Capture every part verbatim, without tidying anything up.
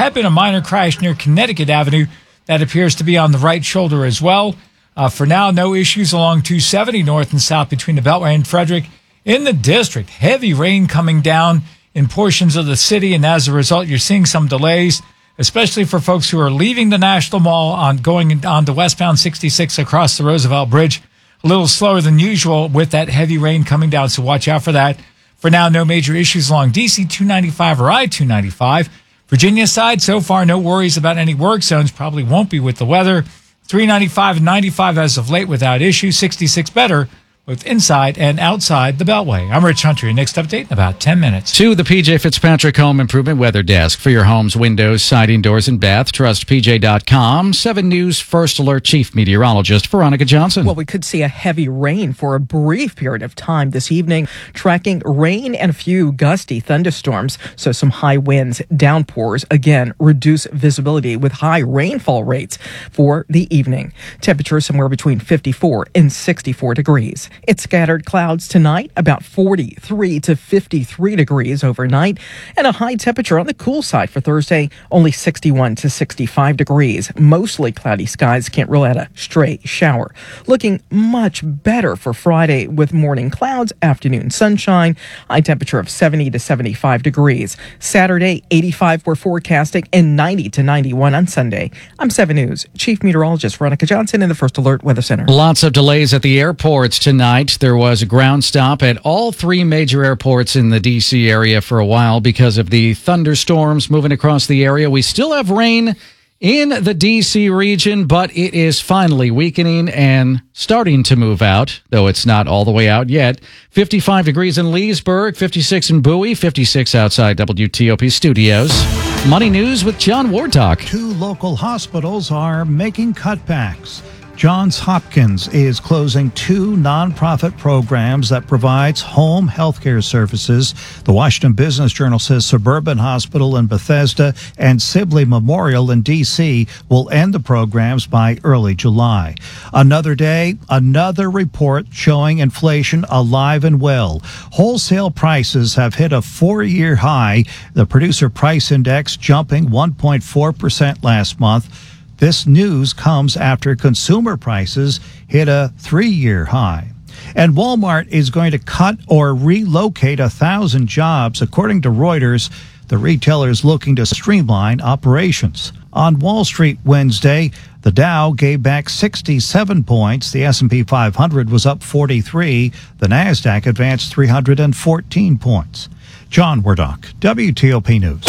had been a minor crash near Connecticut Avenue that appears to be on the right shoulder as well. Uh, for now, no issues along two seventy north and south between the Beltway and Frederick. In the district, heavy rain coming down in portions of the city, and as a result, you're seeing some delays, especially for folks who are leaving the National Mall on going on to westbound sixty-six across the Roosevelt Bridge. A little slower than usual with that heavy rain coming down, so watch out for that. For now, no major issues along D C two ninety-five or I two ninety-five. Virginia side, so far, no worries about any work zones. Probably won't be with the weather. three ninety-five and ninety-five as of late without issue. sixty-six better, both inside and outside the Beltway. I'm Rich Hunter. Your next update in about ten minutes. To the P J Fitzpatrick Home Improvement Weather Desk. For your home's windows, siding, doors, and bath, trust P J dot com. seven News First Alert Chief Meteorologist Veronica Johnson. Well, we could see a heavy rain for a brief period of time this evening, tracking rain and a few gusty thunderstorms. So some high winds, downpours, again, reduce visibility with high rainfall rates for the evening. Temperature somewhere between fifty-four and sixty-four degrees. It's scattered clouds tonight, about forty-three to fifty-three degrees overnight, and a high temperature on the cool side for Thursday, only sixty-one to sixty-five degrees. Mostly cloudy skies, can't rule out a stray shower. Looking much better for Friday with morning clouds, afternoon sunshine, high temperature of seventy to seventy-five degrees. Saturday, eighty-five we're forecasting, and ninety to ninety-one on Sunday. I'm seven News Chief Meteorologist Veronica Johnson in the First Alert Weather Center. Lots of delays at the airports tonight. There was a ground stop at all three major airports in the D C area for a while because of the thunderstorms moving across the area. We still have rain in the D C region, but it is finally weakening and starting to move out, though it's not all the way out yet. fifty-five degrees in Leesburg, fifty-six in Bowie, fifty-six outside W T O P studios. Money News with John Wardock. Two local hospitals are making cutbacks. Johns Hopkins is closing two nonprofit programs that provides home health care services. The Washington Business Journal says Suburban Hospital in Bethesda and Sibley Memorial in D C will end the programs by early July. Another day, another report showing inflation alive and well. Wholesale prices have hit a four-year high. The Producer Price Index jumping one point four percent last month. This news comes after consumer prices hit a three-year high. And Walmart is going to cut or relocate a thousand jobs. According to Reuters, the retailer is looking to streamline operations. On Wall Street Wednesday, the Dow gave back sixty-seven points. The S and P five hundred was up forty-three. The NASDAQ advanced three hundred fourteen points. John Wardock, W T O P News.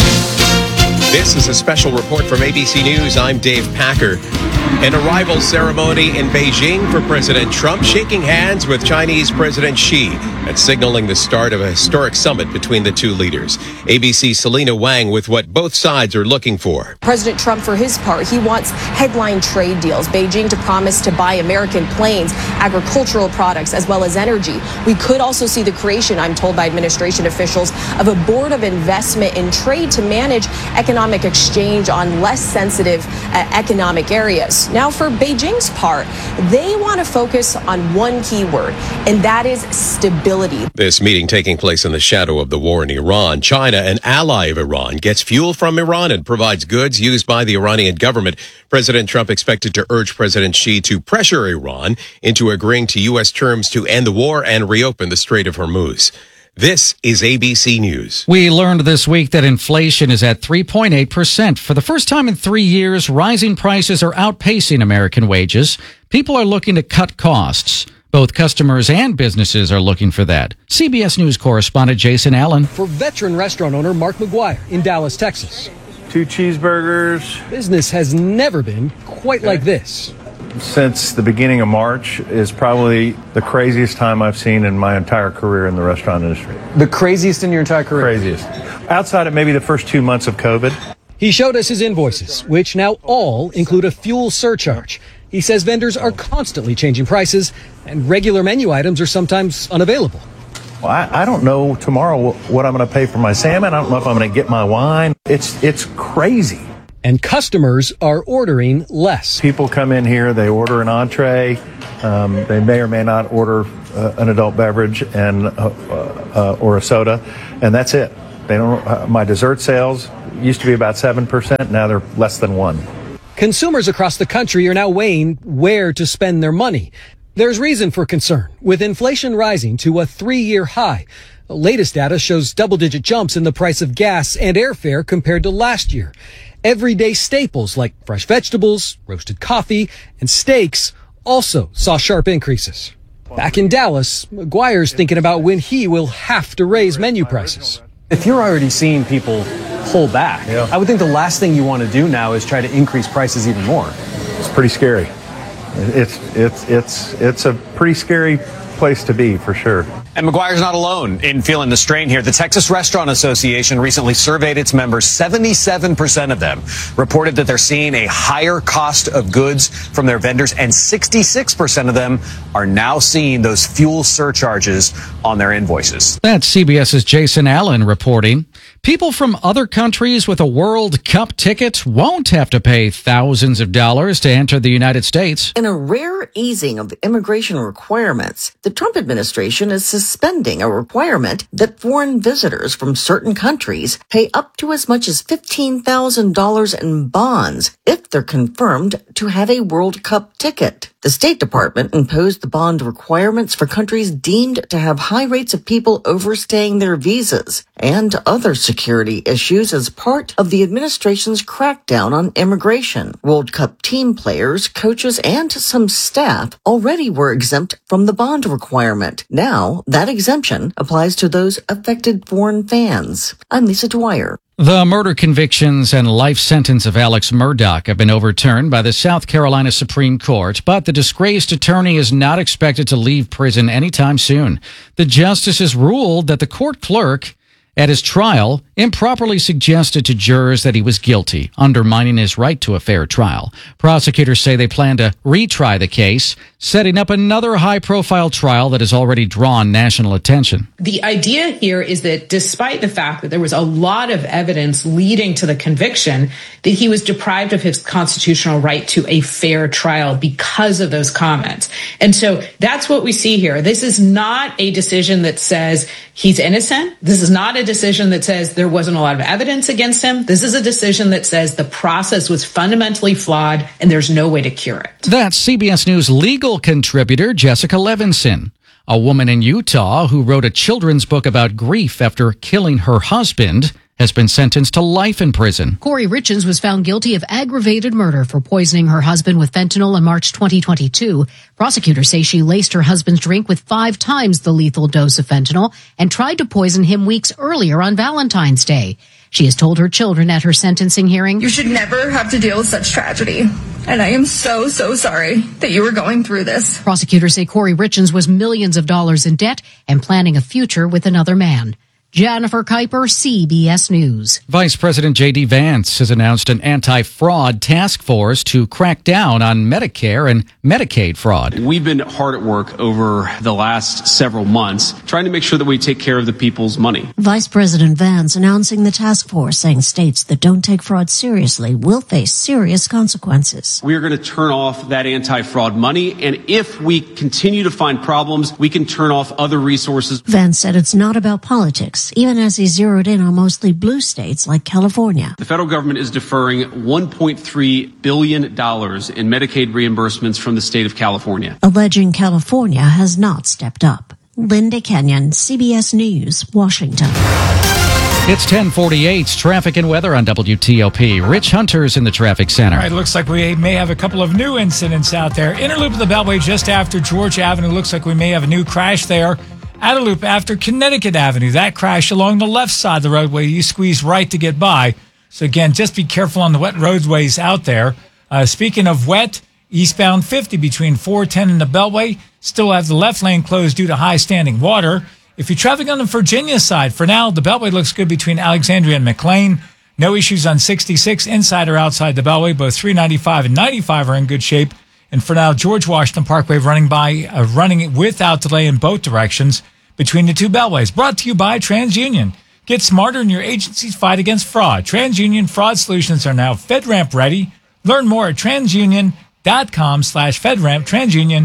This is a special report from A B C News. I'm Dave Packer. An arrival ceremony in Beijing for President Trump, shaking hands with Chinese President Xi and signaling the start of a historic summit between the two leaders. A B C's Selena Wang with what both sides are looking for. President Trump, for his part, he wants headline trade deals. Beijing to promise to buy American planes, agricultural products, as well as energy. We could also see the creation, I'm told by administration officials, of a board of investment in trade to manage economic exchange on less sensitive uh, economic areas. Now, for Beijing's part, they want to focus on one key word, and that is stability. This meeting taking place in the shadow of the war in Iran. China, an ally of Iran, gets fuel from Iran and provides goods used by the Iranian government. President Trump expected to urge President Xi to pressure Iran into agreeing to U S terms to end the war and reopen the Strait of Hormuz. This is A B C News. We learned this week that inflation is at three point eight percent. For the first time in three years, rising prices are outpacing American wages. People are looking to cut costs. Both customers and businesses are looking for that. C B S News correspondent Jason Allen. For veteran restaurant owner Mark McGuire in Dallas, Texas. Two cheeseburgers. Business has never been quite like this. Since the beginning of March is probably the craziest time I've seen in my entire career in the restaurant industry. The craziest in your entire career? Craziest. Outside of maybe the first two months of COVID. He showed us his invoices, which now all include a fuel surcharge. He says vendors are constantly changing prices, and regular menu items are sometimes unavailable. Well, I, I don't know tomorrow what I'm going to pay for my salmon. I don't know if I'm going to get my wine. It's it's crazy. And customers are ordering less. People come in here, they order an entree. Um, they may or may not order uh, an adult beverage and uh, uh, or a soda, and that's it. They don't. Uh, my dessert sales used to be about seven percent. Now they're less than one. Consumers across the country are now weighing where to spend their money. There's reason for concern, with inflation rising to a three-year high. The latest data shows double-digit jumps in the price of gas and airfare compared to last year. Everyday staples like fresh vegetables, roasted coffee, and steaks also saw sharp increases. Back in Dallas, McGuire's thinking about when he will have to raise menu prices. If you're already seeing people pull back, yeah. I would think the last thing you want to do now is try to increase prices even more. It's pretty scary. It's it's it's it's a pretty scary place to be, for sure. And McGuire's not alone in feeling the strain here. The Texas Restaurant Association recently surveyed its members. seventy-seven percent of them reported that they're seeing a higher cost of goods from their vendors, and sixty-six percent of them are now seeing those fuel surcharges on their invoices. That's CBS's Jason Allen reporting. People from other countries with a World Cup ticket won't have to pay thousands of dollars to enter the United States. In a rare easing of the immigration requirements, the Trump administration is suspending a requirement that foreign visitors from certain countries pay up to as much as fifteen thousand dollars in bonds if they're confirmed to have a World Cup ticket. The State Department imposed the bond requirements for countries deemed to have high rates of people overstaying their visas and other security issues as part of the administration's crackdown on immigration. World Cup team players, coaches, and some staff already were exempt from the bond requirement. Now, that exemption applies to those affected foreign fans. I'm Lisa Dwyer. The murder convictions and life sentence of Alex Murdaugh have been overturned by the South Carolina Supreme Court, but the disgraced attorney is not expected to leave prison anytime soon. The justices ruled that the court clerk at his trial improperly suggested to jurors that he was guilty, undermining his right to a fair trial. Prosecutors say they plan to retry the case, setting up another high-profile trial that has already drawn national attention. The idea here is that despite the fact that there was a lot of evidence leading to the conviction, that he was deprived of his constitutional right to a fair trial because of those comments. And so that's what we see here. This is not a decision that says he's innocent. This is not a decision that says there wasn't a lot of evidence against him. This is a decision that says the process was fundamentally flawed and there's no way to cure it. That's C B S News legal contributor Jessica Levinson. A woman in Utah who wrote a children's book about grief after killing her husband has been sentenced to life in prison. Corey Richens was found guilty of aggravated murder for poisoning her husband with fentanyl in March twenty twenty-two. Prosecutors say she laced her husband's drink with five times the lethal dose of fentanyl and tried to poison him weeks earlier on Valentine's Day. She has told her children at her sentencing hearing, "You should never have to deal with such tragedy. And I am so, so sorry that you were going through this." Prosecutors say Corey Richens was millions of dollars in debt and planning a future with another man. Jennifer Kuiper, C B S News. Vice President J D. Vance has announced an anti-fraud task force to crack down on Medicare and Medicaid fraud. We've been hard at work over the last several months trying to make sure that we take care of the people's money. Vice President Vance announcing the task force, saying states that don't take fraud seriously will face serious consequences. We are going to turn off that anti-fraud money, and if we continue to find problems, we can turn off other resources. Vance said it's not about politics, even as he zeroed in on mostly blue states like California. The federal government is deferring one point three billion dollars in Medicaid reimbursements from the state of California, alleging California has not stepped up. Linda Kenyon, C B S News, Washington. It's ten forty-eight, traffic and weather on W T O P. Rich Hunter's in the traffic center. All right, looks like we may have a couple of new incidents out there. Interloop of the Beltway just after George Avenue. Looks like we may have a new crash there. Outer loop after Connecticut Avenue. That crash along the left side of the roadway. You squeeze right to get by. So again, just be careful on the wet roadways out there. Uh, speaking of wet, eastbound fifty between four ten and the Beltway. Still have the left lane closed due to high standing water. If you're traveling on the Virginia side, for now, the Beltway looks good between Alexandria and McLean. No issues on sixty-six inside or outside the Beltway. Both three ninety-five and ninety-five are in good shape. And for now, George Washington Parkway running by, uh, running without delay in both directions between the two beltways. Brought to you by TransUnion. Get smarter in your agency's fight against fraud. TransUnion fraud solutions are now FedRAMP ready. Learn more at transunion.com slash FedRAMP. TransUnion,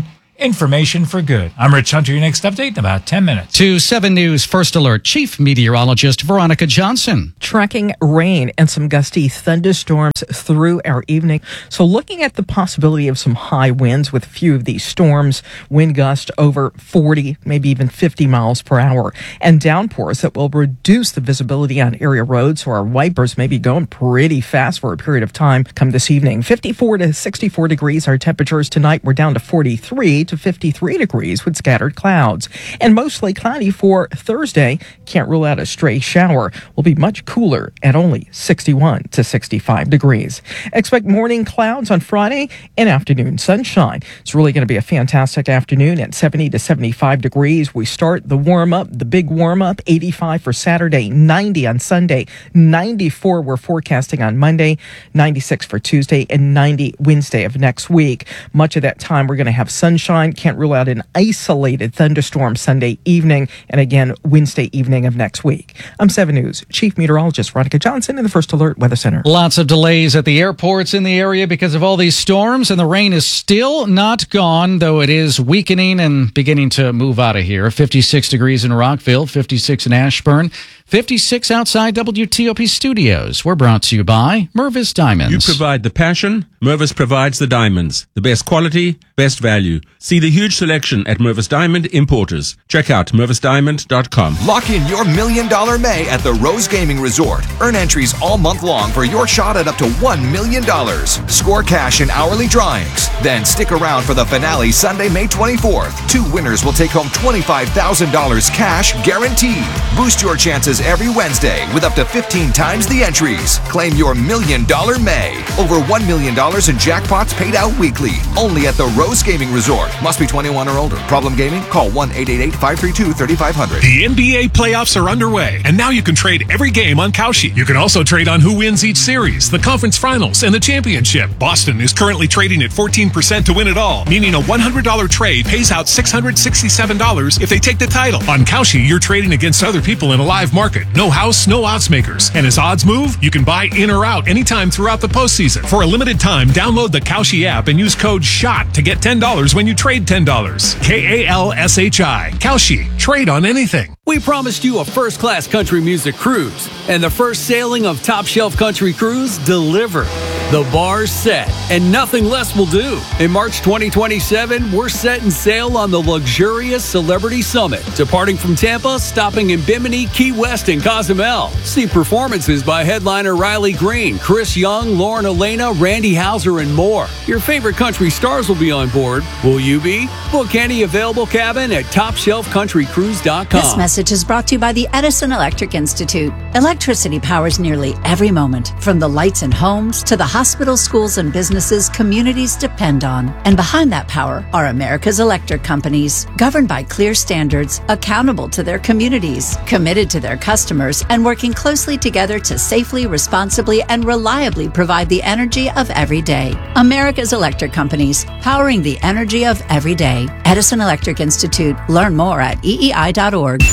information for good. I'm Rich Hunter. Your next update in about ten minutes. To seven News First Alert Chief Meteorologist Veronica Johnson. Tracking rain and some gusty thunderstorms through our evening. So looking at the possibility of some high winds with a few of these storms, wind gust over forty, maybe even fifty miles per hour, and downpours that will reduce the visibility on area roads. So our wipers may be going pretty fast for a period of time come this evening. fifty-four to sixty-four degrees. Our temperatures tonight were down to forty-three to fifty-three degrees with scattered clouds. And mostly cloudy for Thursday. Can't rule out a stray shower. Will be much cooler at only sixty-one to sixty-five degrees. Expect morning clouds on Friday and afternoon sunshine. It's really going to be a fantastic afternoon at seventy to seventy-five degrees. We start the warm up, the big warm up, eighty-five for Saturday, ninety on Sunday, ninety-four we're forecasting on Monday, ninety-six for Tuesday, and ninety Wednesday of next week. Much of that time we're going to have sunshine. Can't rule out an isolated thunderstorm Sunday evening and again Wednesday evening of next week. I'm seven News Chief Meteorologist Veronica Johnson in the First Alert Weather Center. Lots of delays at the airports in the area because of all these storms, and the rain is still not gone, though it is weakening and beginning to move out of here. fifty-six degrees in Rockville, fifty-six in Ashburn, fifty-six outside W T O P studios. We're brought to you by Mervis Diamonds. You provide the passion, Mervis provides the diamonds. The best quality, best value. See the huge selection at Mervis Diamond Importers. Check out mervis diamond dot com. Lock in your Million Dollar May at the Rose Gaming Resort. Earn entries all month long for your shot at up to one million dollars. Score cash in hourly drawings. Then stick around for the finale Sunday, May twenty-fourth. Two winners will take home twenty-five thousand dollars cash guaranteed. Boost your chances every Wednesday with up to fifteen times the entries. Claim your Million Dollar May. Over one million dollars in jackpots paid out weekly. Only at the Rose Gaming Resort. Must be twenty-one or older. Problem gaming? Call one eight eight eight, five three two, three five zero zero. The N B A playoffs are underway, and now you can trade every game on Kalshi. You can also trade on who wins each series, the conference finals, and the championship. Boston is currently trading at fourteen percent to win it all, meaning a one hundred dollars trade pays out six hundred sixty-seven dollars if they take the title. On Kalshi, you're trading against other people in a live market. No house, no odds makers. And as odds move, you can buy in or out anytime throughout the postseason. For a limited time, download the Kalshi app and use code SHOT to get ten dollars when you trade ten dollars. K A L S H I. Kalshi. Trade on anything. We promised you a first-class country music cruise, and the first sailing of Top Shelf Country Cruise delivered. The bar's set, and nothing less will do. In March twenty twenty-seven, we're setting sail on the luxurious Celebrity Summit, departing from Tampa, stopping in Bimini, Key West, and Cozumel. See performances by headliner Riley Green, Chris Young, Lauren Elena, Randy Houser, and more. Your favorite country stars will be on board. Will you be? Book any available cabin at top shelf country cruise dot com. This message is brought to you by the Edison Electric Institute. Electricity powers nearly every moment, from the lights in homes to the hospitals, schools, and businesses communities depend on. And behind that power are America's electric companies, governed by clear standards, accountable to their communities, committed to their customers, and working closely together to safely, responsibly, and reliably provide the energy of every day. America's electric companies, powering the energy of every day. Edison Electric Institute. Learn more at E E I dot org.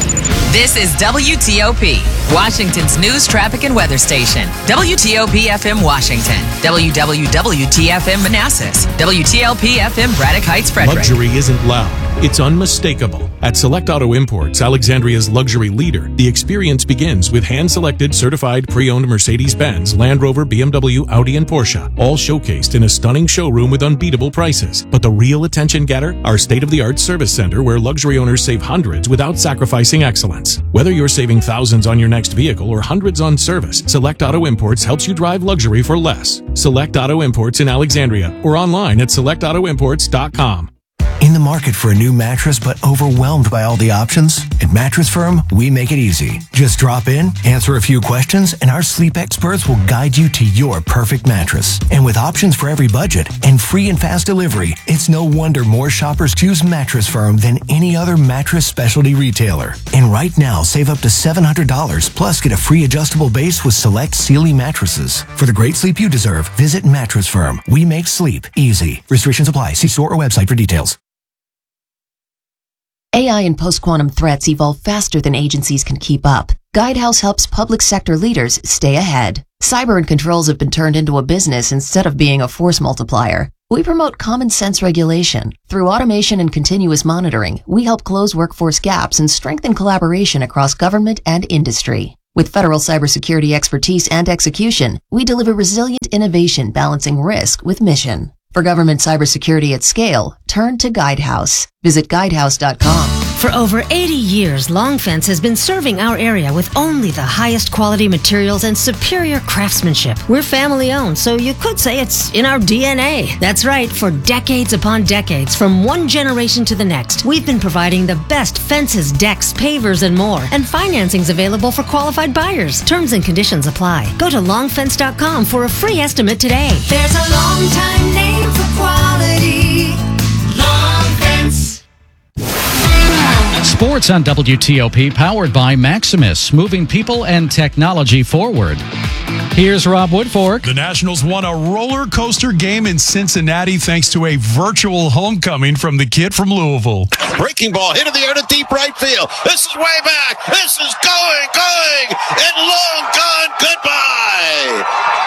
This is W T O P, Washington's news, traffic, and weather station. W T O P F M Washington, W W W T F M Manassas, W T L P F M Braddock Heights, Frederick. Luxury isn't loud. It's unmistakable. At Select Auto Imports, Alexandria's luxury leader, the experience begins with hand-selected, certified, pre-owned Mercedes-Benz, Land Rover, B M W, Audi, and Porsche, all showcased in a stunning showroom with unbeatable prices. But the real attention getter? Our state-of-the-art service center where luxury owners save hundreds without sacrificing excellence. Whether you're saving thousands on your next vehicle or hundreds on service, Select Auto Imports helps you drive luxury for less. Select Auto Imports in Alexandria or online at select auto imports dot com. In the market for a new mattress but overwhelmed by all the options? At Mattress Firm, we make it easy. Just drop in, answer a few questions, and our sleep experts will guide you to your perfect mattress. And with options for every budget and free and fast delivery, it's no wonder more shoppers choose Mattress Firm than any other mattress specialty retailer. And right now, save up to seven hundred dollars, plus get a free adjustable base with select Sealy mattresses. For the great sleep you deserve, visit Mattress Firm. We make sleep easy. Restrictions apply. See store or website for details. A I and post-quantum threats evolve faster than agencies can keep up. Guidehouse helps public sector leaders stay ahead. Cyber and controls have been turned into a business instead of being a force multiplier. We promote common sense regulation. Through automation and continuous monitoring, we help close workforce gaps and strengthen collaboration across government and industry. With federal cybersecurity expertise and execution, we deliver resilient innovation balancing risk with mission. For government cybersecurity at scale, turn to Guidehouse. Visit guidehouse dot com. For over eighty years, Long Fence has been serving our area with only the highest quality materials and superior craftsmanship. We're family owned, so you could say it's in our D N A. That's right, for decades upon decades, from one generation to the next, we've been providing the best fences, decks, pavers, and more. And financing's available for qualified buyers. Terms and conditions apply. Go to long fence dot com for a free estimate today. There's a long time name for quality. Long Fence. Sports on W T O P, powered by Maximus, moving people and technology forward. Here's Rob Woodfork. The Nationals won a roller coaster game in Cincinnati thanks to a virtual homecoming from the kid from Louisville. Breaking ball hit in the air to deep right field. This is way back. This is going, going, and long gone. Goodbye.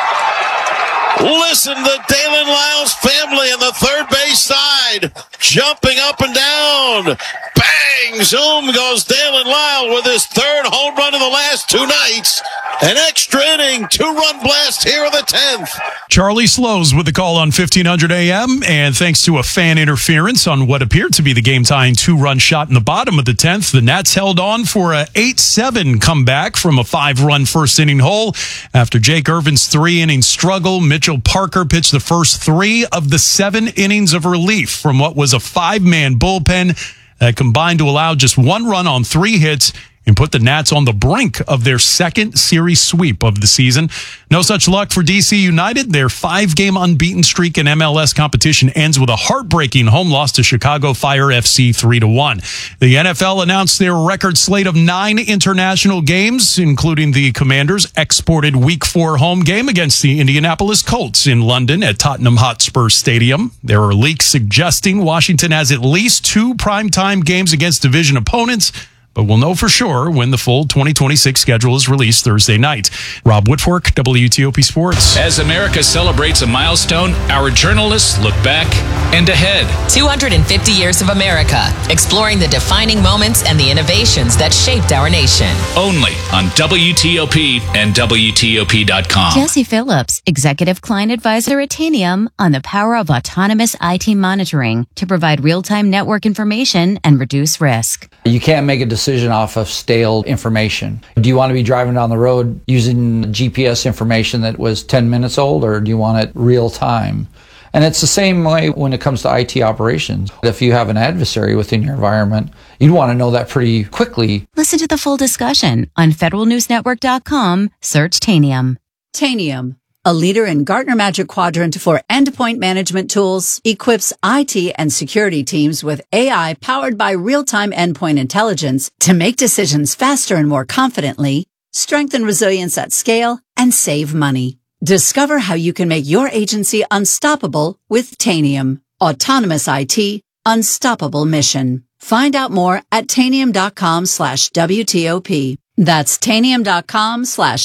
Listen to Dalen Lyles' family on the third base side, jumping up and down. Bang! Zoom goes Dalen Lyle with his third home run of the last two nights. An extra inning, two-run blast here in the tenth. Charlie Slows with the call on fifteen hundred A M, and thanks to a fan interference on what appeared to be the game-tying two-run shot in the bottom of the tenth, the Nats held on for a eight seven comeback from a five-run first-inning hole. After Jake Irvin's three-inning struggle, Mitchell Parker pitched the first three of the seven innings of relief from what was a five-man bullpen that combined to allow just one run on three hits and put the Nats on the brink of their second series sweep of the season. No such luck for D C United. Their five-game unbeaten streak in M L S competition ends with a heartbreaking home loss to Chicago Fire F C three to one. The N F L announced their record slate of nine international games, including the Commanders' exported Week four home game against the Indianapolis Colts in London at Tottenham Hotspur Stadium. There are leaks suggesting Washington has at least two primetime games against division opponents, but we'll know for sure when the full twenty twenty-six schedule is released Thursday night. Rob Woodfork, W T O P Sports. As America celebrates a milestone, our journalists look back and ahead. two hundred fifty years of America, exploring the defining moments and the innovations that shaped our nation. Only on W T O P and W T O P dot com. Jesse Phillips, Executive Client Advisor at Tanium, on the power of autonomous I T monitoring to provide real-time network information and reduce risk. You can't make a decision off of stale information. Do you want to be driving down the road using G P S information that was ten minutes old, or do you want it real time? And it's the same way when it comes to I T operations. If you have an adversary within your environment, you'd want to know that pretty quickly. Listen to the full discussion on federal news network dot com. Search Tanium. Tanium, a leader in Gartner Magic Quadrant for endpoint management tools, equips I T and security teams with A I powered by real-time endpoint intelligence to make decisions faster and more confidently, strengthen resilience at scale, and save money. Discover how you can make your agency unstoppable with Tanium. Autonomous I T, unstoppable mission. Find out more at tanium.com slash WTOP. That's tanium.com slash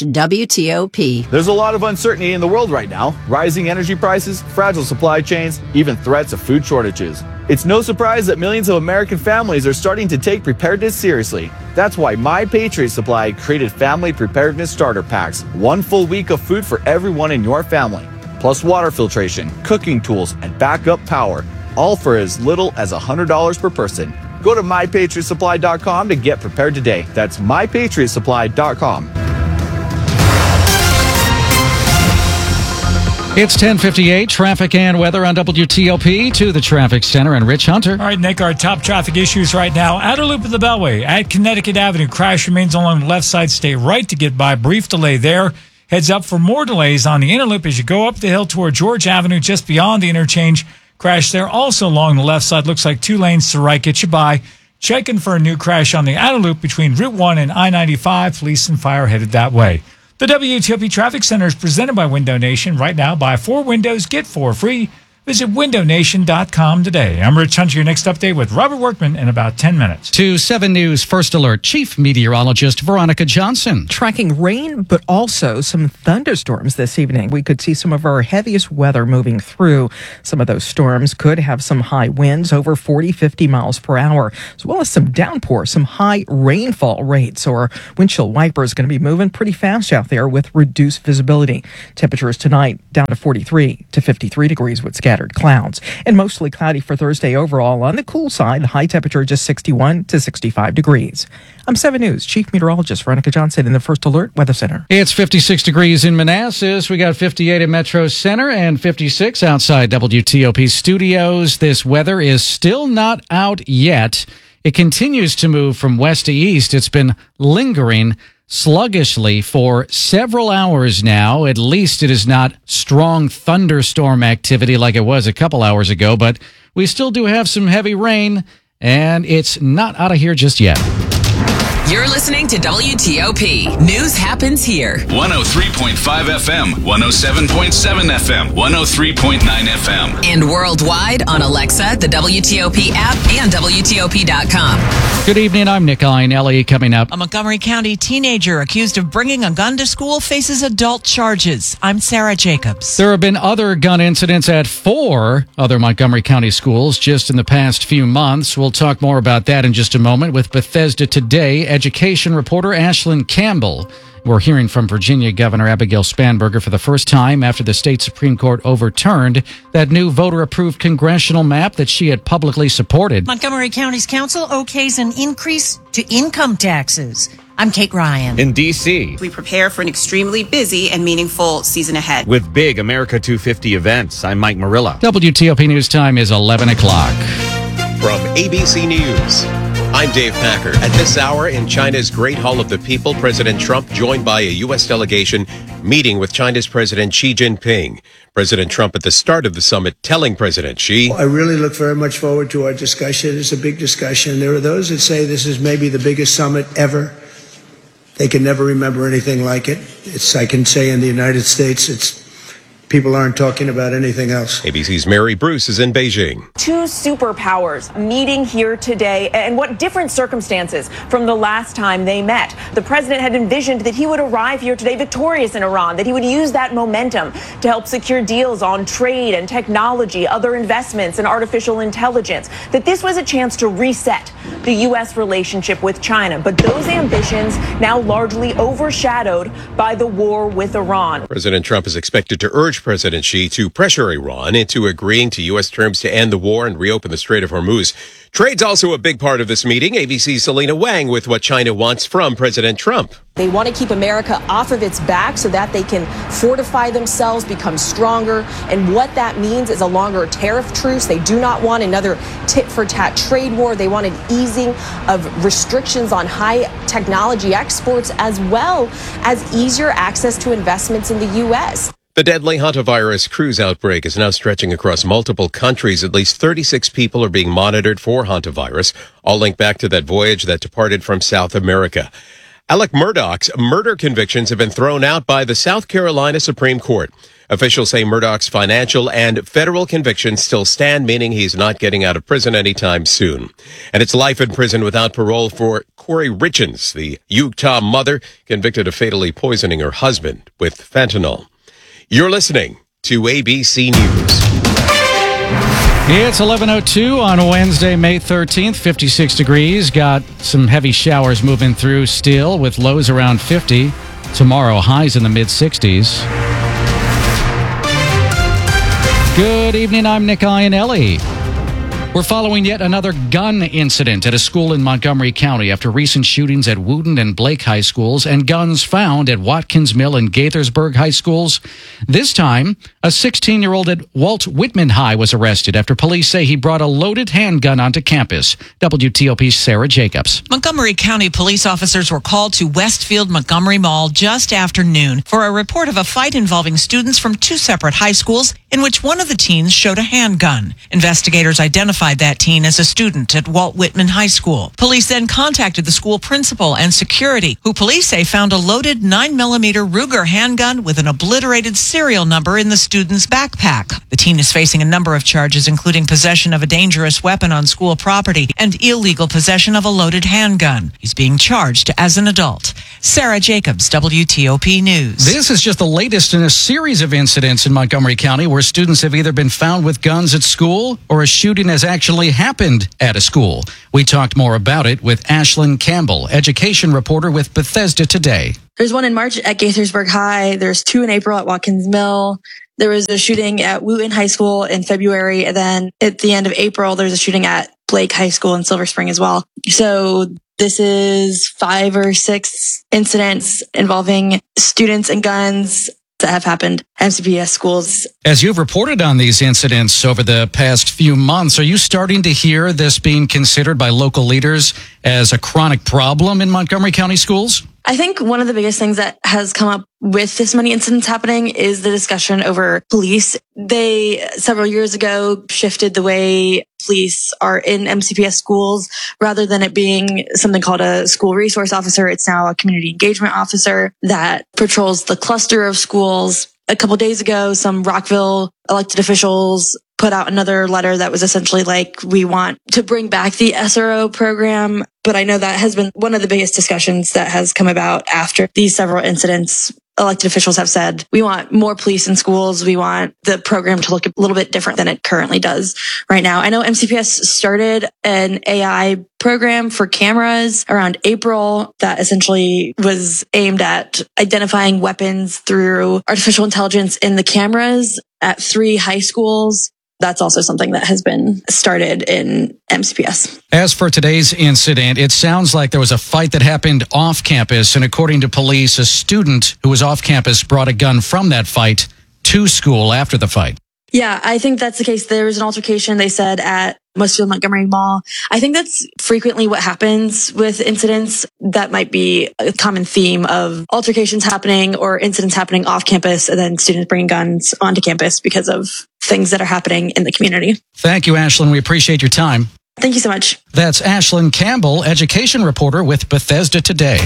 WTOP. There's a lot of uncertainty in the world right now. Rising energy prices, fragile supply chains, even threats of food shortages. It's no surprise that millions of American families are starting to take preparedness seriously. That's why My Patriot Supply created Family Preparedness Starter Packs. One full week of food for everyone in your family. Plus water filtration, cooking tools, and backup power. All for as little as one hundred dollars per person. Go to my patriot supply dot com to get prepared today. That's my patriot supply dot com. It's ten fifty-eight, traffic and weather on W T O P. To the traffic center and Rich Hunter. All right, Nick, our top traffic issues right now. Outer loop of the Beltway at Connecticut Avenue. Crash remains along the left side. Stay right to get by. Brief delay there. Heads up for more delays on the inner loop as you go up the hill toward George Avenue, just beyond the interchange. Crash there also along the left side. Looks like two lanes to the right. Get you by. Checking for a new crash on the outer loop between Route one and I ninety-five. Police and fire headed that way. The W T O P Traffic Center is presented by Window Nation. Right now, buy four windows, get four free. Visit window nation dot com today. I'm Rich Hunter. Your next update with Robert Workman in about ten minutes. To seven News First Alert, Chief Meteorologist Veronica Johnson. Tracking rain, but also some thunderstorms this evening. We could see some of our heaviest weather moving through. Some of those storms could have some high winds over forty, fifty miles per hour, as well as some downpour, some high rainfall rates. Or windshield wipers going to be moving pretty fast out there with reduced visibility. Temperatures tonight down to forty-three to fifty-three degrees with scattered clouds, and mostly cloudy for Thursday overall. On the cool side, high temperature just sixty-one to sixty-five degrees. I'm seven News Chief Meteorologist Veronica Johnson in the First Alert Weather Center. It's fifty-six degrees in Manassas. We got fifty-eight at Metro Center and fifty-six outside W T O P studios. This weather is still not out yet. It continues to move from west to east. It's been lingering sluggishly for several hours now. At least it is not strong thunderstorm activity like it was a couple hours ago, but we still do have some heavy rain, and it's not out of here just yet. You're listening to W T O P. News happens here. one oh three point five F M, one oh seven point seven F M, one oh three point nine F M. And worldwide on Alexa, the W T O P app, and W T O P dot com. Good evening. I'm Nick Iannelli. Coming up. A Montgomery County teenager accused of bringing a gun to school faces adult charges. I'm Sarah Jacobs. There have been other gun incidents at four other Montgomery County schools just in the past few months. We'll talk more about that in just a moment with Bethesda Today education reporter Ashlyn Campbell. We're hearing from Virginia Governor Abigail Spanberger for the first time after the state Supreme Court overturned that new voter-approved congressional map that she had publicly supported. Montgomery County's council okays an increase to income taxes. I'm Kate Ryan. In D C, we prepare for an extremely busy and meaningful season ahead. With big America two fifty events, I'm Mike Murillo. W T O P News Time is eleven o'clock. From A B C News, I'm Dave Packer. At this hour in China's Great Hall of the People, President Trump joined by a U S delegation meeting with China's President Xi Jinping. President Trump at the start of the summit telling President Xi, I really look very much forward to our discussion. It's a big discussion. There are those that say this is maybe the biggest summit ever. They can never remember anything like it. It's, I can say in the United States, it's people aren't talking about anything else. A B C's Mary Bruce is in Beijing. Two superpowers meeting here today, and what different circumstances from the last time they met. The president had envisioned that he would arrive here today victorious in Iran, that he would use that momentum to help secure deals on trade and technology, other investments and artificial intelligence, that this was a chance to reset the U S relationship with China. But those ambitions now largely overshadowed by the war with Iran. President Trump is expected to urge President Xi to pressure Iran into agreeing to U S terms to end the war and reopen the Strait of Hormuz. Trade's also a big part of this meeting. A B C's Selena Wang with what China wants from President Trump. They want to keep America off of its back so that they can fortify themselves, become stronger. And what that means is a longer tariff truce. They do not want another tit-for-tat trade war. They want an easing of restrictions on high technology exports, as well as easier access to investments in the U S. The deadly hantavirus cruise outbreak is now stretching across multiple countries. At least thirty-six people are being monitored for hantavirus, all linked back to that voyage that departed from South America. Alec Murdaugh's murder convictions have been thrown out by the South Carolina Supreme Court. Officials say Murdaugh's financial and federal convictions still stand, meaning he's not getting out of prison anytime soon. And it's life in prison without parole for Corey Richens, the Utah mother convicted of fatally poisoning her husband with fentanyl. You're listening to A B C News. It's eleven oh two on Wednesday, May thirteenth, fifty-six degrees. Got some heavy showers moving through still with lows around fifty. Tomorrow, highs in the mid-sixties. Good evening, I'm Nick Iannelli. We're following yet another gun incident at a school in Montgomery County after recent shootings at Wootton and Blake High Schools and guns found at Watkins Mill and Gaithersburg High Schools. This time, a sixteen-year-old at Walt Whitman High was arrested after police say he brought a loaded handgun onto campus. W T O P's Sarah Jacobs. Montgomery County police officers were called to Westfield Montgomery Mall just after noon for a report of a fight involving students from two separate high schools in which one of the teens showed a handgun. Investigators identified identified that teen as a student at Walt Whitman High School. Police then contacted the school principal and security, who police say found a loaded nine millimeter Ruger handgun with an obliterated serial number in the student's backpack. The teen is facing a number of charges, including possession of a dangerous weapon on school property and illegal possession of a loaded handgun. He's being charged as an adult. Sarah Jacobs, W T O P News. This is just the latest in a series of incidents in Montgomery County where students have either been found with guns at school or a shooting has actually happened at a school. We talked more about it with Ashlyn Campbell, education reporter with Bethesda Today. There's one in March at Gaithersburg High. There's two in April at Watkins Mill. There was a shooting at Wooten High School in February. And then at the end of April, there's a shooting at Blake High School in Silver Spring as well. So this is five or six incidents involving students and guns that have happened at M C P S schools. As you've reported on these incidents over the past few months, are you starting to hear this being considered by local leaders as a chronic problem in Montgomery County schools? I think one of the biggest things that has come up with this many incidents happening is the discussion over police. They, several years ago, shifted the way police are in M C P S schools. Rather than it being something called a school resource officer, it's now a community engagement officer that patrols the cluster of schools. A couple days ago, some Rockville elected officials put out another letter that was essentially like, we want to bring back the S R O program. But I know that has been one of the biggest discussions that has come about after these several incidents. Elected officials have said, we want more police in schools. We want the program to look a little bit different than it currently does right now. I know M C P S started an A I program for cameras around April that essentially was aimed at identifying weapons through artificial intelligence in the cameras at three high schools. That's also something that has been started in M C P S. As for today's incident, it sounds like there was a fight that happened off campus. And according to police, a student who was off campus brought a gun from that fight to school after the fight. Yeah, I think that's the case. There was an altercation, they said, at Westfield Montgomery Mall. I think that's frequently what happens with incidents. That might be a common theme of altercations happening or incidents happening off campus and then students bringing guns onto campus because of things that are happening in the community. Thank you, Ashlyn. We appreciate your time. Thank you so much. That's Ashlyn Campbell, education reporter with Bethesda Today.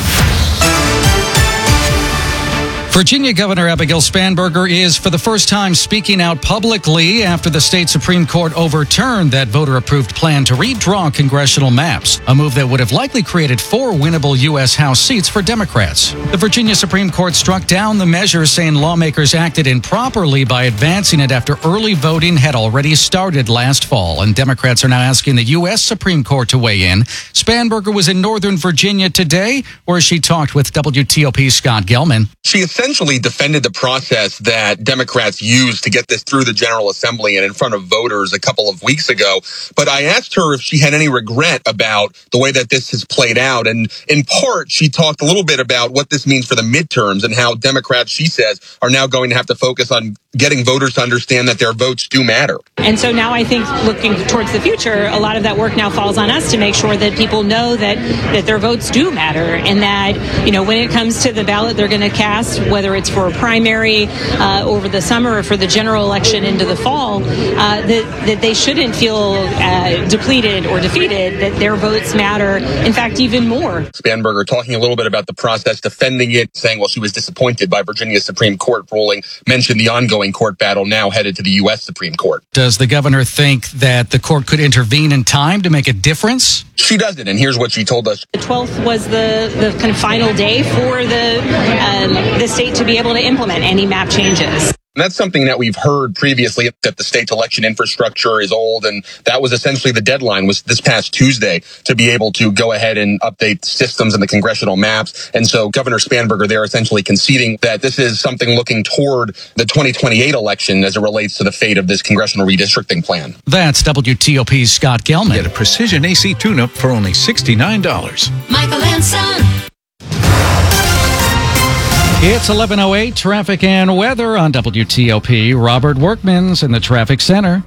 Virginia Governor Abigail Spanberger is for the first time speaking out publicly after the state Supreme Court overturned that voter-approved plan to redraw congressional maps, a move that would have likely created four winnable U S House seats for Democrats. The Virginia Supreme Court struck down the measure, saying lawmakers acted improperly by advancing it after early voting had already started last fall, and Democrats are now asking the U S Supreme Court to weigh in. Spanberger was in Northern Virginia today, where she talked with W T O P's Scott Gelman. She essentially defended the process that Democrats used to get this through the General Assembly and in front of voters a couple of weeks ago. But I asked her if she had any regret about the way that this has played out. And in part, she talked a little bit about what this means for the midterms and how Democrats, she says, are now going to have to focus on getting voters to understand that their votes do matter. And so now I think looking towards the future, a lot of that work now falls on us to make sure that people know that, that their votes do matter and that, you know, when it comes to the ballot they're going to cast, whether it's for a primary uh, over the summer or for the general election into the fall, uh, that, that they shouldn't feel uh, depleted or defeated, that their votes matter, in fact, even more. Spanberger talking a little bit about the process, defending it, saying, well, she was disappointed by Virginia's Supreme Court ruling, mentioned the ongoing court battle now headed to the U S Supreme Court. Does the governor think that the court could intervene in time to make a difference? She doesn't, and here's what she told us. The twelfth was the, the kind of final day for the um, the state to be able to implement any map changes. And that's something that we've heard previously, that the state's election infrastructure is old. And that was essentially the deadline, was this past Tuesday, to be able to go ahead and update systems and the congressional maps. And so Governor Spanberger there essentially conceding that this is something looking toward the twenty twenty-eight election as it relates to the fate of this congressional redistricting plan. That's W T O P's Scott Gelman. Get a Precision A C tune-up for only sixty-nine dollars. Michael and Son. It's eleven oh eight, traffic and weather on W T O P. Robert Workman's in the traffic center.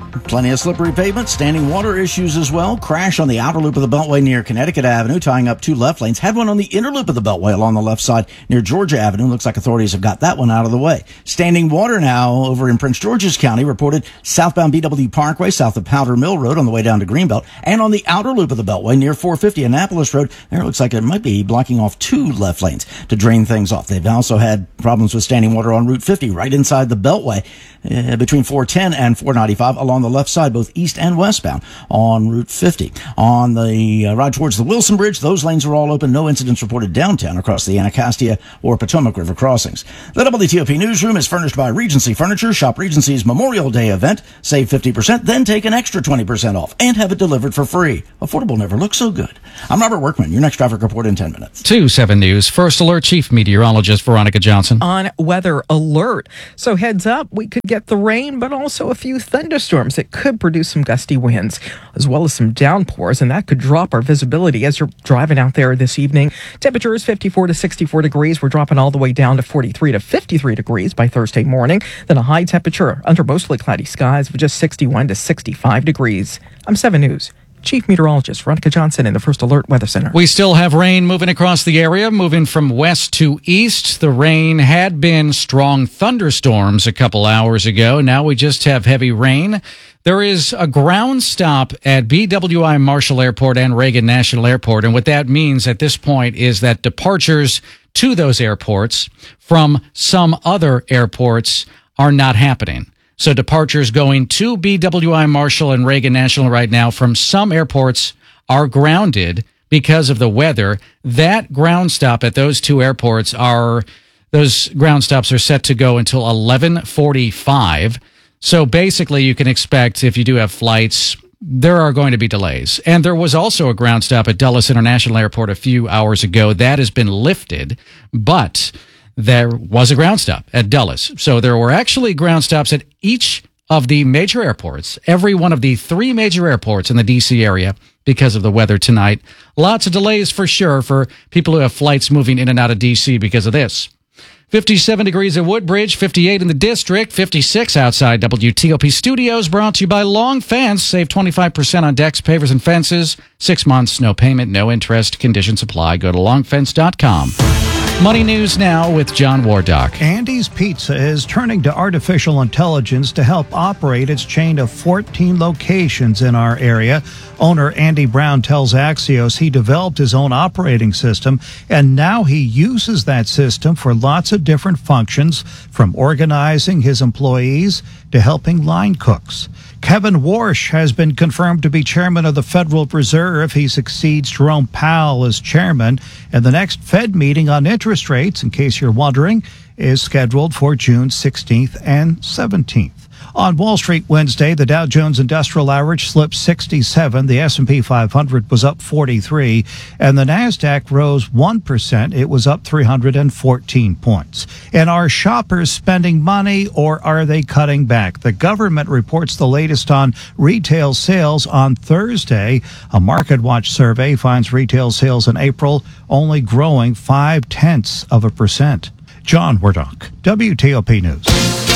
Plenty of slippery pavement, standing water issues as well. Crash on the outer loop of the Beltway near Connecticut Avenue, tying up two left lanes. Had one on the inner loop of the Beltway along the left side near Georgia Avenue. Looks like authorities have got that one out of the way. Standing water now over in Prince George's County, reported southbound B W Parkway, south of Powder Mill Road on the way down to Greenbelt, and on the outer loop of the Beltway near four fifty Annapolis Road. There it looks like it might be blocking off two left lanes to drain things off. They've also had problems with standing water on Route fifty right inside the Beltway uh, between four ten and four ninety-five along the left side, both east and westbound on Route fifty. On the uh, ride towards the Wilson Bridge, those lanes are all open. No incidents reported downtown across the Anacostia or Potomac River crossings. The W T O P newsroom is furnished by Regency Furniture. Shop Regency's Memorial Day event. Save fifty percent, then take an extra twenty percent off and have it delivered for free. Affordable never looks so good. I'm Robert Workman. Your next traffic report in ten minutes. two seven News. First Alert Chief Meteorologist Veronica Johnson. On weather alert. So heads up, we could get the rain, but also a few thunderstorms. It could produce some gusty winds, as well as some downpours, and that could drop our visibility as you're driving out there this evening. Temperatures fifty-four to sixty-four degrees. We're dropping all the way down to forty-three to fifty-three degrees by Thursday morning. Then a high temperature under mostly cloudy skies of just sixty-one to sixty-five degrees. I'm seven News Chief Meteorologist Veronica Johnson in the First Alert Weather Center. We still have rain moving across the area, moving from west to east. The rain had been strong thunderstorms a couple hours ago. Now we just have heavy rain. There is a ground stop at B W I Marshall Airport and Reagan National Airport. And what that means at this point is that departures to those airports from some other airports are not happening. So departures going to B W I Marshall and Reagan National right now from some airports are grounded because of the weather. That ground stop at those two airports are, those ground stops are set to go until eleven forty-five. So basically you can expect, if you do have flights, there are going to be delays. And there was also a ground stop at Dulles International Airport a few hours ago. That has been lifted, but there was a ground stop at Dulles. So there were actually ground stops at each of the major airports, every one of the three major airports in the D C area because of the weather tonight. Lots of delays for sure for people who have flights moving in and out of D C because of this. fifty-seven degrees at Woodbridge, fifty-eight in the district, fifty-six outside W T O P studios, brought to you by Long Fence. Save twenty-five percent on decks, pavers, and fences. Six months, no payment, no interest. Conditions apply. Go to long fence dot com. Money News now with John Wardock. Andy's Pizza is turning to artificial intelligence to help operate its chain of fourteen locations in our area. Owner Andy Brown tells Axios he developed his own operating system, and now he uses that system for lots of different functions, from organizing his employees to helping line cooks. Kevin Warsh has been confirmed to be chairman of the Federal Reserve. He succeeds Jerome Powell as chairman. And the next Fed meeting on interest rates, in case you're wondering, is scheduled for June sixteenth and seventeenth. On Wall Street Wednesday, the Dow Jones Industrial Average slipped sixty-seven, the S and P five hundred was up forty-three, and the Nasdaq rose one percent. It was up three hundred fourteen points. And are shoppers spending money, or are they cutting back? The government reports the latest on retail sales on Thursday. A Market Watch survey finds retail sales in April only growing five-tenths of a percent. John Wardock, W T O P News.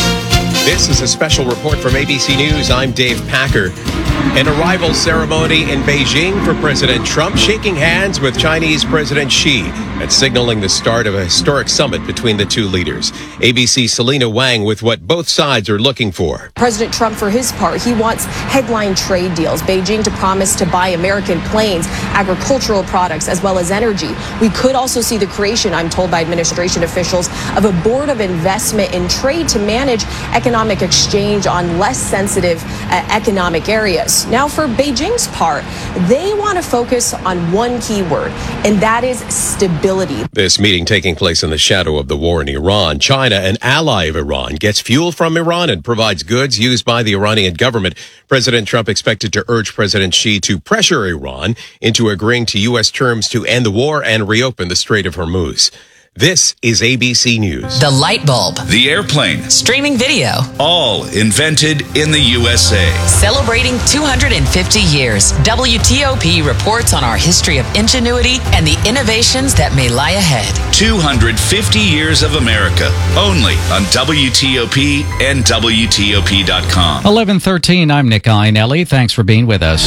This is a special report from A B C News. I'm Dave Packer. An arrival ceremony in Beijing for President Trump, shaking hands with Chinese President Xi and signaling the start of a historic summit between the two leaders. A B C's Selena Wang with what both sides are looking for. President Trump, for his part, he wants headline trade deals. Beijing to promise to buy American planes, agricultural products, as well as energy. We could also see the creation, I'm told by administration officials, of a board of investment in trade to manage economic exchange on less sensitive uh, economic areas. Now, for Beijing's part, they want to focus on one key word, and that is stability. This meeting taking place in the shadow of the war in Iran. China, an ally of Iran, gets fuel from Iran and provides goods used by the Iranian government. President Trump expected to urge President Xi to pressure Iran into agreeing to U S terms to end the war and reopen the Strait of Hormuz. This is A B C News. The light bulb. The airplane. Streaming video. All invented in the U S A. Celebrating two hundred fifty years, W T O P reports on our history of ingenuity and the innovations that may lie ahead. two hundred fifty years of America. Only on W T O P and W T O P dot com. eleven thirteen, I'm Nick Iannelli. Thanks for being with us.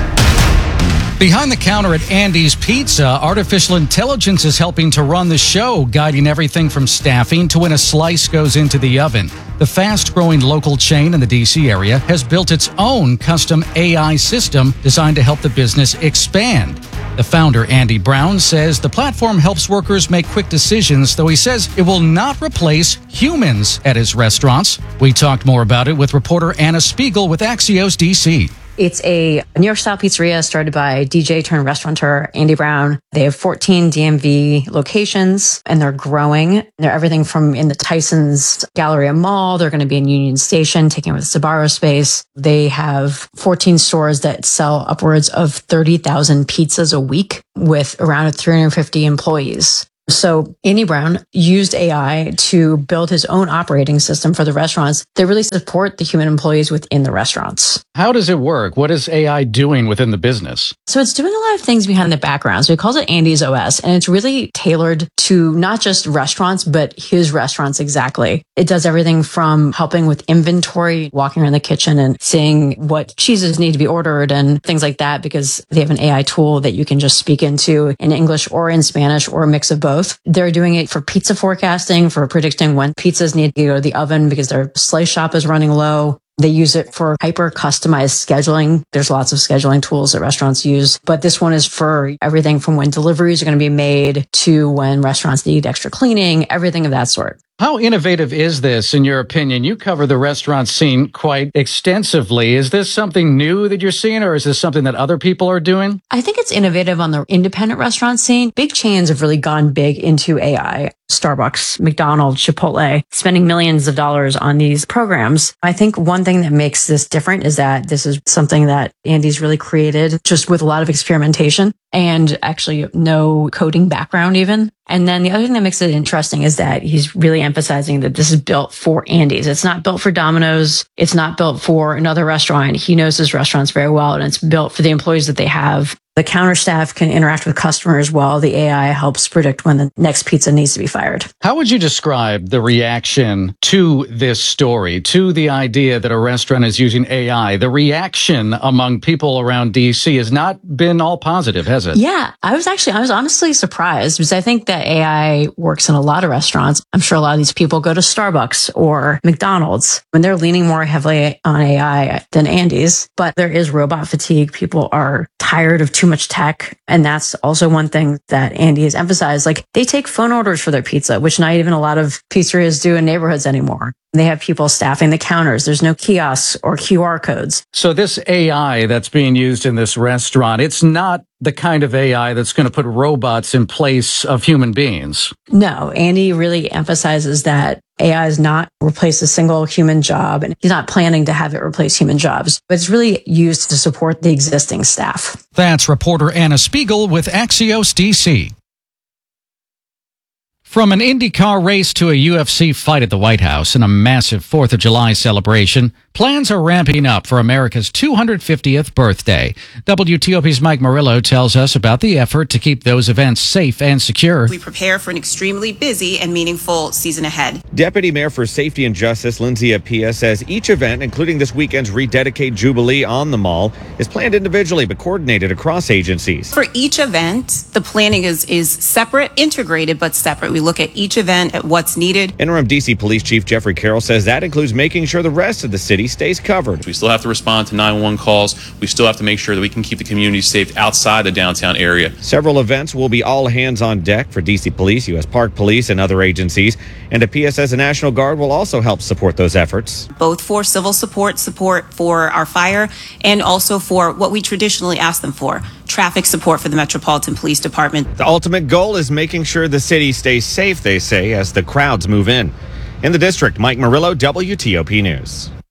Behind the counter at Andy's Pizza, artificial intelligence is helping to run the show, guiding everything from staffing to when a slice goes into the oven. The fast-growing local chain in the D C area has built its own custom A I system designed to help the business expand. The founder, Andy Brown, says the platform helps workers make quick decisions, though he says it will not replace humans at his restaurants. We talked more about it with reporter Anna Spiegel with Axios D C. It's a New York style pizzeria started by D J turned restaurateur Andy Brown. They have fourteen D M V locations and they're growing. They're everything from in the Tyson's Galleria Mall. They're going to be in Union Station, taking over the Sbarro space. They have fourteen stores that sell upwards of thirty thousand pizzas a week with around three hundred fifty employees. So Andy Brown used A I to build his own operating system for the restaurants that really support the human employees within the restaurants. How does it work? What is A I doing within the business? So it's doing a lot of things behind the background. So he calls it Andy's O S, and it's really tailored to not just restaurants, but his restaurants exactly. It does everything from helping with inventory, walking around the kitchen and seeing what cheeses need to be ordered and things like that, because they have an A I tool that you can just speak into in English or in Spanish or a mix of both. They're doing it for pizza forecasting, for predicting when pizzas need to go to the oven because their slice shop is running low. They use it for hyper customized scheduling. There's lots of scheduling tools that restaurants use, but this one is for everything from when deliveries are going to be made to when restaurants need extra cleaning, everything of that sort. How innovative is this, in your opinion? You cover the restaurant scene quite extensively. Is this something new that you're seeing, or is this something that other people are doing? I think it's innovative on the independent restaurant scene. Big chains have really gone big into A I. Starbucks, McDonald's, Chipotle, spending millions of dollars on these programs. I think one thing that makes this different is that this is something that Andy's really created just with a lot of experimentation and actually no coding background even. And then the other thing that makes it interesting is that he's really emphasizing that this is built for Andy's. It's not built for Domino's. It's not built for another restaurant. He knows his restaurants very well, and it's built for the employees that they have. The counter staff can interact with customers while the A I helps predict when the next pizza needs to be fired. How would you describe the reaction to this story, to the idea that a restaurant is using A I? The reaction among people around D C has not been all positive, has it? Yeah, I was actually, I was honestly surprised because I think that A I works in a lot of restaurants. I'm sure a lot of these people go to Starbucks or McDonald's when they're leaning more heavily on A I than Andy's, but there is robot fatigue. People are tired of too much tech. And that's also one thing that Andy has emphasized. Like, they take phone orders for their pizza, which not even a lot of pizzerias do in neighborhoods anymore. They have people staffing the counters. There's no kiosks or Q R codes. So this A I that's being used in this restaurant, it's not the kind of A I that's going to put robots in place of human beings. No, Andy really emphasizes that A I is not replace a single human job, and he's not planning to have it replace human jobs, but it's really used to support the existing staff. That's reporter Anna Spiegel with Axios D C. From an IndyCar race to a U F C fight at the White House and a massive fourth of July celebration, plans are ramping up for America's two hundred fiftieth birthday. W T O P's Mike Murillo tells us about the effort to keep those events safe and secure. We prepare for an extremely busy and meaningful season ahead. Deputy Mayor for Safety and Justice Lindsay Appiah says each event, including this weekend's Rededicate Jubilee on the Mall, is planned individually but coordinated across agencies. For each event, the planning is, is separate, integrated, but separate. We look at each event, at what's needed. Interim D C Police Chief Jeffrey Carroll says that includes making sure the rest of the city stays covered. We still have to respond to nine one one calls. We still have to make sure that we can keep the community safe outside the downtown area. Several events will be all hands on deck for D C Police, U S Park Police, and other agencies. And Appiah says the National Guard will also help support those efforts. Both for civil support, support for our fire, and also for what we traditionally ask them for, traffic support for the Metropolitan Police Department. The ultimate goal is making sure the city stays safe, they say, as the crowds move in. In the district, Mike Murillo, W T O P News.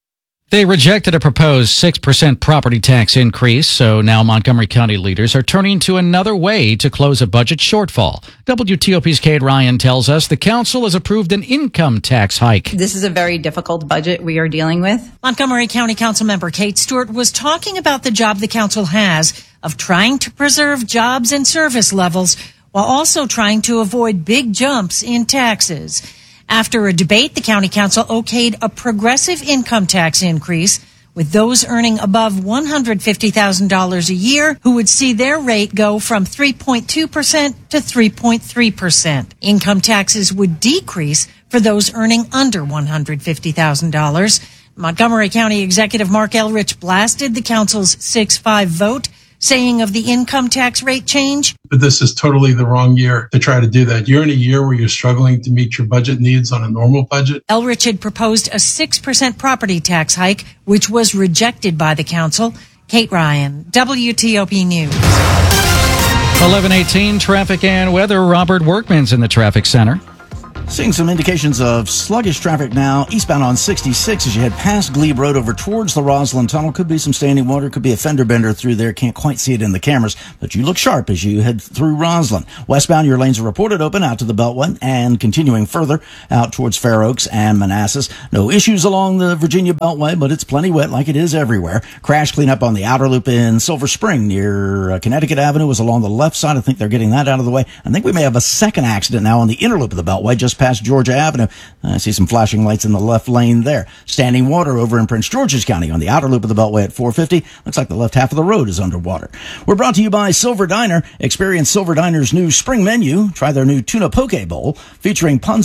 They rejected a proposed six percent property tax increase, so now Montgomery County leaders are turning to another way to close a budget shortfall. W T O P's Kate Ryan tells us the council has approved an income tax hike. This is a very difficult budget we are dealing with. Montgomery County Council member Kate Stewart was talking about the job the council has of trying to preserve jobs and service levels while also trying to avoid big jumps in taxes. After a debate, the county council okayed a progressive income tax increase with those earning above one hundred fifty thousand dollars a year who would see their rate go from three point two percent to three point three percent. Income taxes would decrease for those earning under one hundred fifty thousand dollars. Montgomery County Executive Mark Elrich blasted the council's six five vote, saying of the income tax rate change, but this is totally the wrong year to try to do that. You're in a year where you're struggling to meet your budget needs on a normal budget. Elrich had proposed a six percent property tax hike, which was rejected by the council. Kate Ryan, W T O P News. eleven eighteen traffic and weather. Robert Workman's in the traffic center. Seeing some indications of sluggish traffic now eastbound on sixty-six as you head past Glebe Road over towards the Roslyn Tunnel. Could be some standing water, could be a fender bender through there. Can't quite see it in the cameras, but you look sharp as you head through Roslyn. Westbound, your lanes are reported open out to the Beltway and continuing further out towards Fair Oaks and Manassas. No issues along the Virginia Beltway, but it's plenty wet like it is everywhere. Crash cleanup on the outer loop in Silver Spring near uh, Connecticut Avenue was along the left side. I think they're getting that out of the way. I think we may have a second accident now on the inner loop of the Beltway just past Georgia Avenue. I see some flashing lights in the left lane there. Standing water over in Prince George's County on the outer loop of the Beltway at four fifty. Looks like the left half of the road is underwater. We're brought to you by Silver Diner. Experience Silver Diner's new spring menu. Try their new tuna poke bowl featuring puns